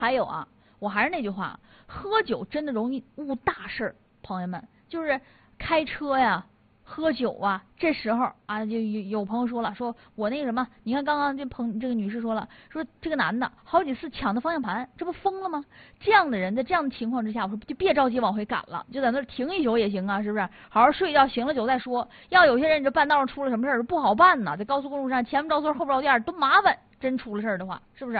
还有啊，我还是那句话，喝酒真的容易误大事儿，朋友们，就是开车呀。喝酒啊，这时候啊，就有朋友说了，说我那个什么，你看刚刚这个女士说了，说这个男的好几次抢的方向盘，这不疯了吗？这样的人在这样的情况之下，我说就别着急往回赶了，就在那停一宿也行啊，是不是？好好睡一觉，醒了酒再说。要有些人这半道上出了什么事儿不好办呐，在高速公路上前不着村后不着店多麻烦，真出了事儿的话，是不是？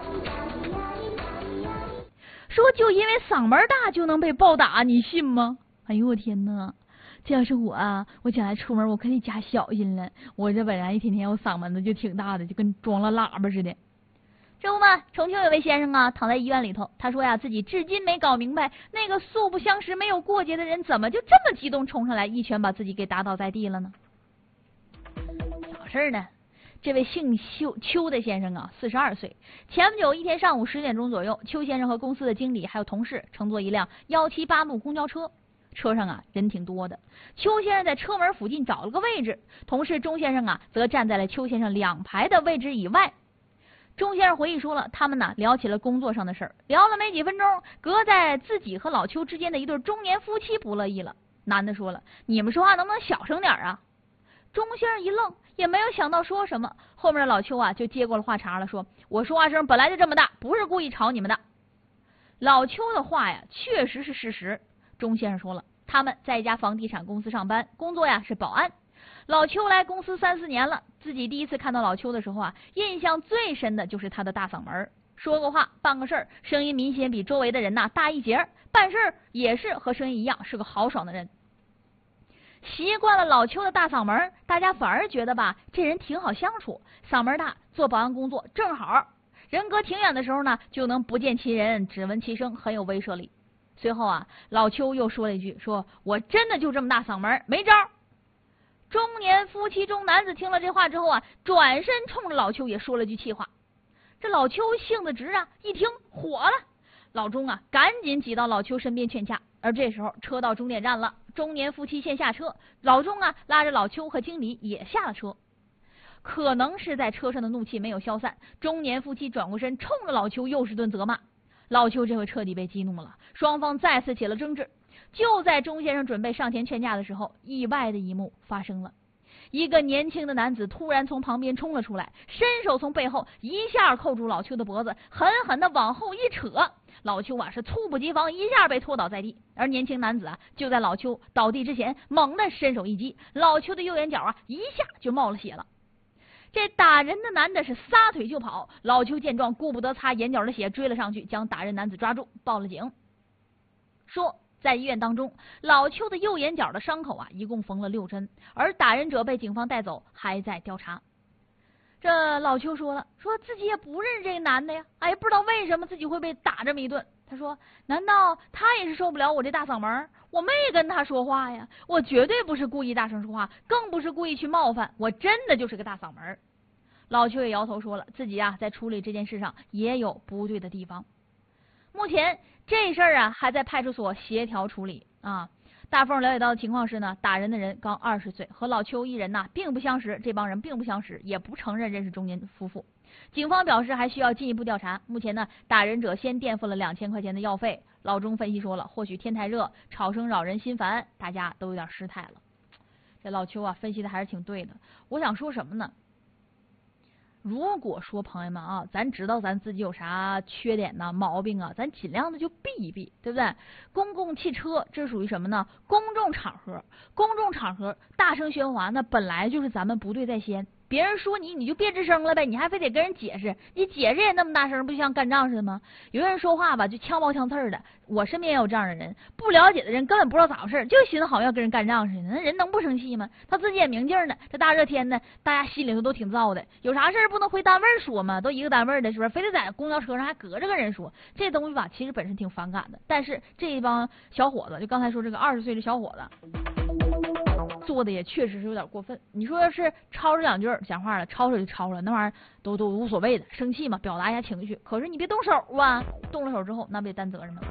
说就因为嗓门大就能被暴打，你信吗？哎呦我天哪！这要是我啊，我将来出门我可得加小心了。我这本来一天天我嗓门子就挺大的，就跟装了喇叭似的。这不嘛，重庆有位先生啊，躺在医院里头，他说呀，自己至今没搞明白，那个素不相识、没有过节的人，怎么就这么激动冲上来，一拳把自己给打倒在地了呢？咋事呢？这位姓邱的先生啊，42岁。前不久一天上午10点钟左右，邱先生和公司的经理还有同事乘坐一辆178路公交车。车上啊人挺多的，邱先生在车门附近找了个位置，同事钟先生啊则站在了邱先生2排的位置以外。钟先生回忆说了，他们呢聊起了工作上的事儿，聊了没几分钟，隔在自己和老邱之间的一对中年夫妻不乐意了。男的说了，你们说话能不能小声点啊？钟先生一愣，也没有想到说什么。后面的老邱啊就接过了话茬了，说我说话声本来就这么大，不是故意吵你们的。老邱的话呀确实是事实。钟先生说了，他们在一家房地产公司上班，工作呀是保安。老邱来公司3、4年了，自己第一次看到老邱的时候啊，印象最深的就是他的大嗓门，说过话办个事儿，声音明显比周围的人大一截，办事儿也是和声音一样，是个豪爽的人。习惯了老邱的大嗓门，大家反而觉得吧，这人挺好相处，嗓门大，做保安工作正好。人隔挺远的时候呢，就能不见其人，只闻其声，很有威慑力。随后啊，老邱又说了一句，说我真的就这么大嗓门，没招。中年夫妻中男子听了这话之后啊，转身冲着老邱也说了句气话。这老邱性子直啊，一听火了。老钟啊，赶紧挤到老邱身边劝架。而这时候车到终点站了，中年夫妻先下车，老钟啊拉着老邱和经理也下了车。可能是在车上的怒气没有消散，中年夫妻转过身冲着老邱又是顿责骂。老邱这回彻底被激怒了，双方再次起了争执。就在钟先生准备上前劝架的时候，意外的一幕发生了。一个年轻的男子突然从旁边冲了出来，伸手从背后一下扣住老邱的脖子，狠狠的往后一扯。老邱啊是猝不及防，一下被拖倒在地。而年轻男子啊就在老邱倒地之前猛地伸手一击，老邱的右眼角啊一下就冒了血了。这打人的男的是撒腿就跑，老邱见状顾不得擦眼角的血，追了上去，将打人男子抓住，报了警。说在医院当中，老邱的右眼角的伤口啊一共缝了6针，而打人者被警方带走，还在调查。这老邱说了，说自己也不认识这个男的呀，哎，不知道为什么自己会被打这么一顿。他说，难道他也是受不了我这大嗓门？我没跟他说话呀，我绝对不是故意大声说话，更不是故意去冒犯，我真的就是个大嗓门。老邱也摇头说了，自己啊在处理这件事上也有不对的地方。目前这事儿啊还在派出所协调处理啊。大凤了解到的情况是呢，打人的人刚20岁，和老邱一人呢并不相识，这帮人并不相识，也不承认认识中年夫妇。警方表示还需要进一步调查。目前呢，打人者先垫付了2000块钱的药费。老钟分析说了，或许天太热，吵声扰人心烦，大家都有点失态了。这老邱啊分析的还是挺对的。我想说什么呢？如果说朋友们啊，咱知道咱自己有啥缺点呢、毛病啊，咱尽量的就避一避，对不对？公共汽车这属于什么呢？公众场合，公众场合大声喧哗，那本来就是咱们不对在先。别人说你就别吱声了呗，你还非得跟人解释，你解释也那么大声，不就像干仗似的吗？有人说话吧，就枪包枪刺的。我身边也有这样的人，不了解的人根本不知道咋回事，就寻思好像要跟人干仗似的。那人能不生气吗？他自己也明镜呢。这大热天的，大家心里头都挺燥的，有啥事不能回单位说吗？都一个单位的，是不是？非得在公交车上还隔着个人说，这东西吧，其实本身挺反感的。但是这一帮小伙子，就刚才说这个20岁的小伙子。做的也确实是有点过分。你说要是吵2句讲话了，吵就吵了，那玩意儿都无所谓的，生气嘛，表达一下情绪。可是你别动手啊，动了手之后那不得担责任吗？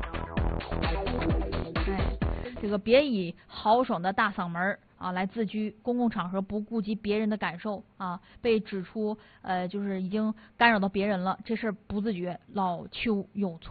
哎，这个别以豪爽的大嗓门啊来自居，公共场合不顾及别人的感受啊，被指出就是已经干扰到别人了，这事儿不自觉，老邱有错。